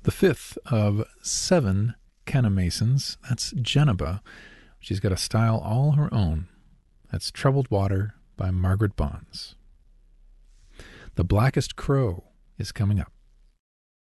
The fifth of 7 Kenna Masons. That's Geneva. She's got a style all her own. That's Troubled Water by Margaret Bonds. The Blackest Crow is coming up.